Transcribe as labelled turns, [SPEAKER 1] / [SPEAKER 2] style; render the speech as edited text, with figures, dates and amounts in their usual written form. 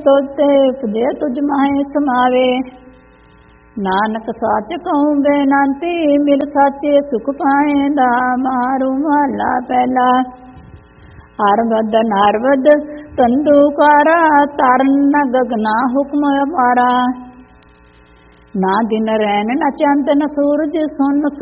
[SPEAKER 1] तुझ ते उपजे तुझ माहे समावे। नानक साच कहूँ बेनंती मिल साचे सुख पाएंदा। मारू महला पहला। हरबद नारबद तंदुकारा तरन न गगना हुक्म अपारा। ना दिन रैन न चंद न सूरज सुन